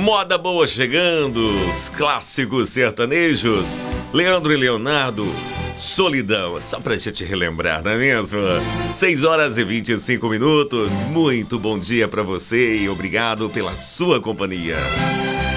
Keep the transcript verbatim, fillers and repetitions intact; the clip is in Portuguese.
Moda boa chegando, os clássicos sertanejos, Leandro e Leonardo, Solidão, só pra gente relembrar, não é mesmo? seis horas e vinte e cinco minutos, muito bom dia pra você e obrigado pela sua companhia.